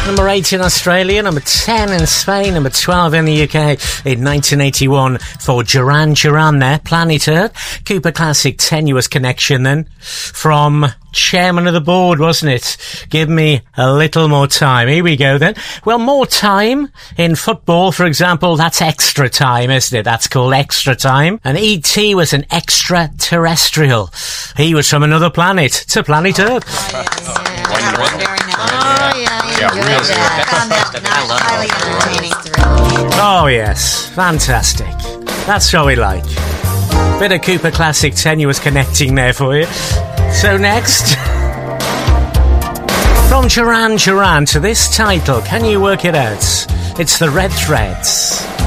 Number 8 in Australia, number 10 in Spain, number 12 in the UK in 1981 for Duran Duran there, Planet Earth. Cooper Classic, Tenuous Connection then, from Chairman of the Board, wasn't it? Give me a little more time. Here we go then. Well, more time in football, for example, that's extra time, isn't it? That's called extra time. And E.T. was an extraterrestrial. He was from another planet to Planet Earth. Oh yes, fantastic. That's what we like. Bit of Cooper Classic Tenuous connecting there for you. So next, from Duran Duran to this title, can you work it out? It's the Red Threads.